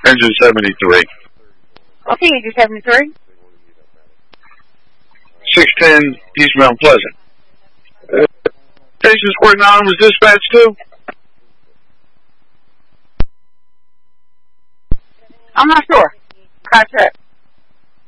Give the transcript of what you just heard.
Engine 73. Okay, engine 73. 610 East Mount Pleasant. Station Square 9 was dispatched to? I'm not sure.